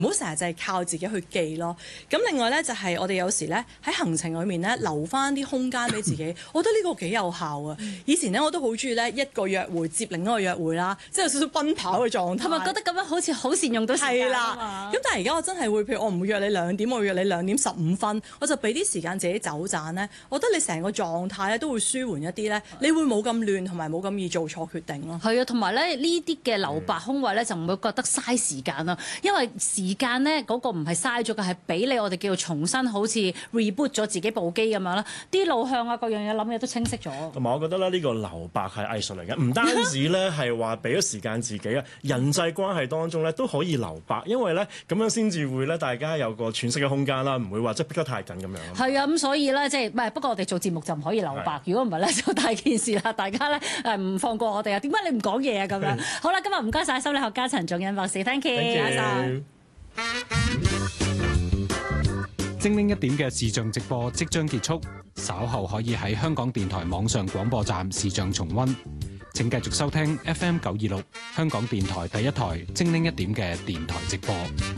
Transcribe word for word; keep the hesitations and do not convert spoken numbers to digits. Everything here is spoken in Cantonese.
唔好成日就係靠自己去記咯。咁另外咧就係、是、我哋有時咧喺行程裏面咧留翻啲空間俾自己，我覺得呢個幾有效啊。以前咧我都好中意咧一個約會接另一個約會啦，即係有少少奔跑嘅狀態。 係咪覺得咁樣好似好善用到時間啊嘛？ 咁但係而家我真係會，譬如我唔會約你兩點，我會約你兩點十五分，我就俾啲時間自己走盞咧。我覺得你成個狀態咧都會舒緩一啲咧，你會冇咁亂同埋冇咁易做錯決定咯。 係啊，同埋咧呢啲嘅留白空位咧就唔會覺得嘥時間啦，因為時間咧嗰個唔係嘥咗嘅，係俾你我哋叫做重新好似 reboot 咗自己部機咁樣啦，啲路向啊各樣嘢諗嘢都清晰咗。 同埋我覺得咧呢個留白係藝術嚟嘅，唔單止咧係話俾咗時間自己啊，人際關係當中咧都可以留白，因為咧咁樣先至會咧大家有個喘息嘅空間啦，唔會話即係逼得太緊咁樣。 係啊，咁所以咧即係唔係？不過我哋做節目就唔可以留白，如果唔係咧就大件事啦，大家咧誒唔放過我哋啊？點解你唔講嘢啊？咁樣好啦，今日唔該晒心理學家陳頌欣博士 ，thank you， 唔該。 精靈一點嘅視像直播即將結束，稍後可以喺香港電台網上廣播站視像重溫。請繼續收聽 F M 九二六香港電台第一台精靈一點嘅電台直播。